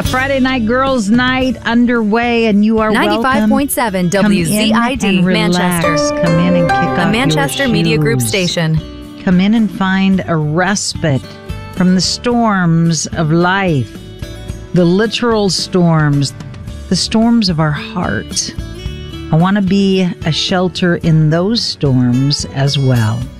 Friday night girls' night underway, and you are 95.7 WZID, Manchester. Come in and kick off a Manchester your Media Group shoes. station. Come in and find a respite from the storms of life, the literal storms, the storms of our heart. I want to be a shelter in those storms as well.